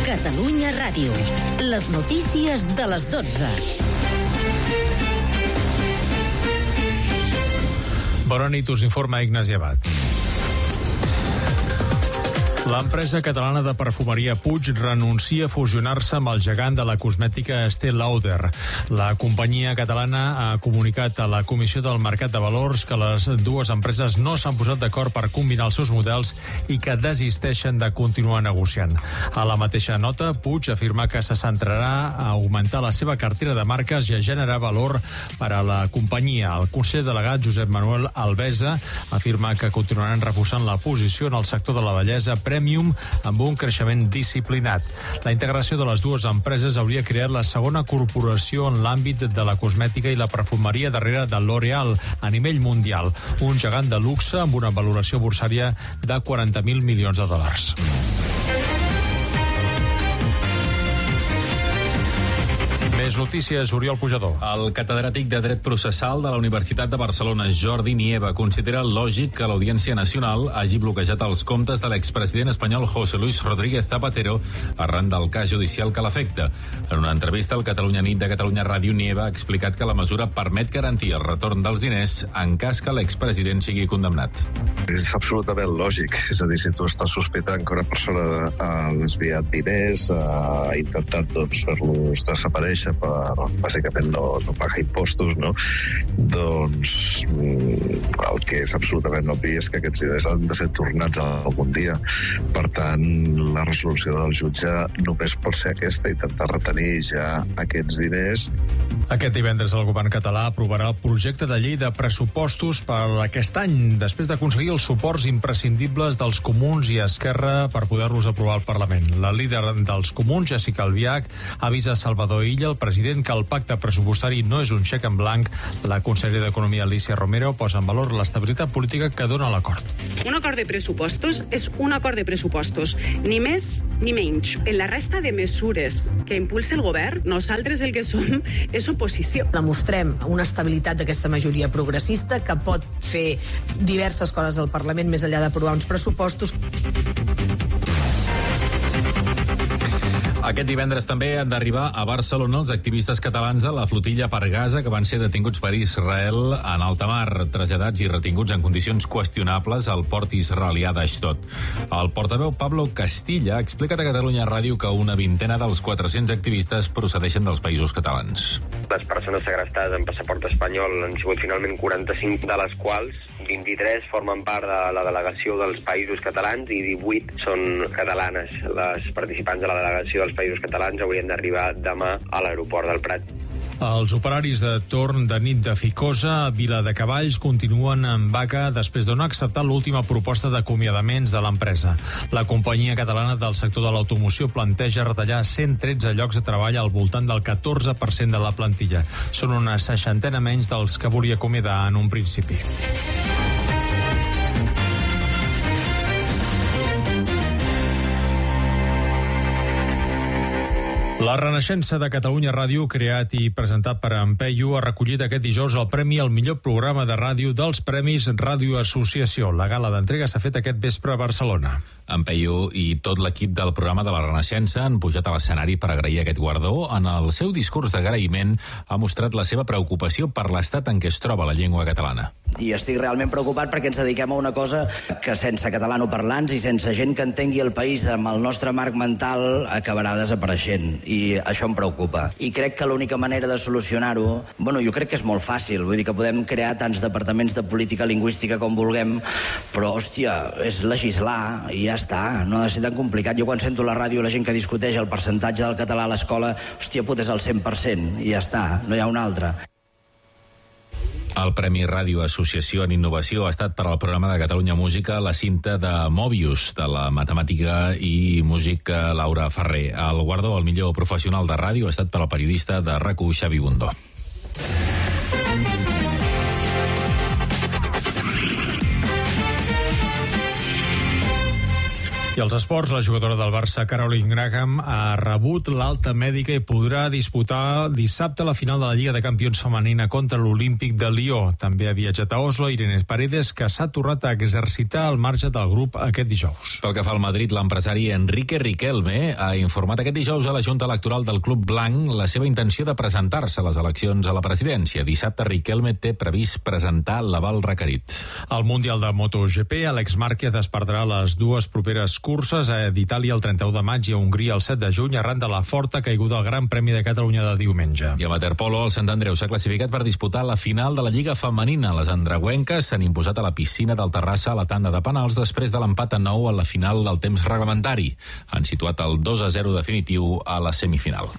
Catalunya Ràdio. Les notícies de les 12. Bona nit, us informa Ignasi Abad. L'empresa catalana de perfumeria Puig renuncia a fusionar-se amb el gegant de la cosmètica Estée Lauder. La companyia catalana ha comunicat a la Comissió del Mercat de Valors que les dues empreses no s'han posat d'acord per combinar els seus models i que desisteixen de continuar negociant. A la mateixa nota, Puig afirma que se centrarà a augmentar la seva cartera de marques i a generar valor per a la companyia. El conseller delegat Josep Manuel Albesa afirma que continuaran reforçant la posició en el sector de la bellesa Premium amb un creixement disciplinat. La integració de les dues empreses hauria creat la segona corporació en l'àmbit de la cosmètica i la perfumeria darrere de L'Oréal a nivell mundial, un gegant de luxe amb una valoració borsària de 40.000 milions de dòlars. Més notícies, Oriol Pujador. El catedràtic de Dret Processal de la Universitat de Barcelona, Jordi Nieva, considera lògic que l'Audiència Nacional hagi bloquejat els comptes de l'expresident espanyol José Luis Rodríguez Zapatero arran del cas judicial que l'afecta. En una entrevista al Catalunya Nit de Catalunya Ràdio, Nieva ha explicat que la mesura permet garantir el retorn dels diners en cas que l'expresident sigui condemnat. És absolutament lògic. És a dir, si tu estàs sospitant que una persona ha desviat diners, ha intentat fer-los desaparèixer per, bàsicament, no pagar impostos, no? Doncs el que és absolutament obvi és que aquests diners han de ser tornats algun dia. Per tant, la resolució del jutge només pot ser aquesta, intentar retenir ja aquests diners. Aquest divendres el govern català aprovarà el projecte de llei de pressupostos per aquest any, després d'aconseguir els suports imprescindibles dels comuns i Esquerra per poder-los aprovar al Parlament. La líder dels comuns, Jessica Albiach, avisa a Salvador Illa, el president, que el pacte pressupostari no és un xec en blanc. La consellera d'Economia, Alicia Romero, posa en valor l'estabilitat política que dona l'acord. Un acord de pressupostos és un acord de pressupostos, ni més ni menys. En la resta de mesures que impulsa el govern, nosaltres el que som és oposició. Demostrem una estabilitat d'aquesta majoria progressista que pot fer diverses coses al Parlament més enllà d'aprovar uns pressupostos. Aquest divendres també han d'arribar a Barcelona els activistes catalans de la flotilla per Gaza que van ser detinguts per Israel en alta mar, traslladats i retinguts en condicions qüestionables al port israelià d'Ashdod. El portaveu Pablo Castilla ha explicat a Catalunya Ràdio que una vintena dels 400 activistes procedeixen dels països catalans. Les persones segrestades amb passaport espanyol han sigut finalment 45, de les quals 23 formen part de la delegació dels països catalans i 18 són catalanes. Les participants de la delegació dels països catalans haurien d'arribar demà a l'aeroport del Prat. Els operaris de torn de nit de Ficosa a Viladecavalls continuen en vaga després de no acceptar l'última proposta d'acomiadaments de l'empresa. La companyia catalana del sector de l'automoció planteja retallar 113 llocs de treball al voltant del 14% de la plantilla. Són una 60 menys dels que volia acomiadar en un principi. La Renaixença de Catalunya Ràdio, creat i presentat per Ampeyu, ha recollit aquest dijous el premi al millor programa de ràdio dels Premis Ràdio Associació. La gala d'entrega s'ha fet aquest vespre a Barcelona. Ampeyu i tot l'equip del programa de la Renaixença han pujat a l'escenari per agrair aquest guardó. En el seu discurs d'agraïment ha mostrat la seva preocupació per l'estat en què es troba la llengua catalana. I estic realment preocupat perquè ens dediquem a una cosa que sense catalanoparlants i sense gent que entengui el país amb el nostre marc mental acabarà desapareixent. I això em preocupa. I crec que l'única manera de solucionar-ho, jo crec que és molt fàcil. Vull dir que podem crear tants departaments de política lingüística com vulguem, però, hòstia, és legislar i ja està. No ha de ser tan complicat. Jo quan sento a la ràdio la gent que discuteix el percentatge del català a l'escola, hòstia puta, és el 100%, i ja està, no hi ha un altre. El Premi Ràdio Associació en Innovació ha estat per al programa de Catalunya Música la cinta de Mobius, de la matemàtica i música Laura Ferrer. El guardó al millor professional de ràdio ha estat per al periodista de RAC1, Xavi Bundó. I als esports, la jugadora del Barça, Caroline Graham, ha rebut l'alta mèdica i podrà disputar dissabte la final de la Lliga de Campions femenina contra l'Olímpic de Lió. També ha viatjat a Oslo Irene Paredes, que s'ha tornat a exercitar al marge del grup aquest dijous. Pel que fa al Madrid, l'empresari Enrique Riquelme ha informat aquest dijous a la Junta Electoral del Club Blanc la seva intenció de presentar-se a les eleccions a la presidència. Dissabte, Riquelme té previst presentar l'aval requerit. Al Mundial de MotoGP, Alex Márquez es perdrà les dues properes curses d'Itàlia el 31 de maig i a Hongria el 7 de juny arran de la forta caiguda al Gran Premi de Catalunya de diumenge. I a waterpolo, el Sant Andreu s'ha classificat per disputar la final de la Lliga Femenina. Les andreuenques s'han imposat a la piscina del Terrassa a la tanda de penals després de l'empat a 9 a la final del temps reglamentari. Han situat el 2-0 definitiu a la semifinal.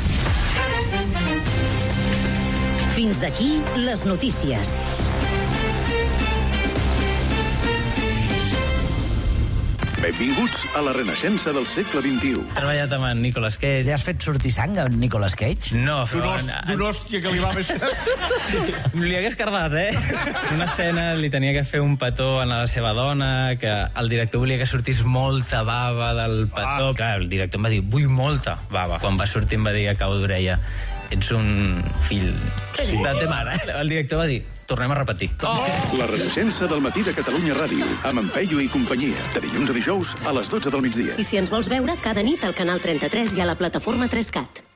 Fins aquí les notícies. Benvinguts a la renaixença del segle XXI. He treballat amb en Nicolas Cage. Li has fet sortir sang a Nicolas Cage? No, però... D'una hòstia que li va més... Li hagués cardat, Una escena li tenia que fer un petó a la seva dona, que el director volia que sortís molta bava del petó. Clar, el director em va dir, vull molta bava. Quan va sortir em va dir a cau d'orella, ets un fill de te mare. El director va dir, tornem a repetir. La renaixença del matí de Catalunya Ràdio, amb en Peyu i companyia, de dilluns a dijous a les 12 del migdia. I si ens vols veure, cada nit al canal 33 i a la plataforma 3CAT.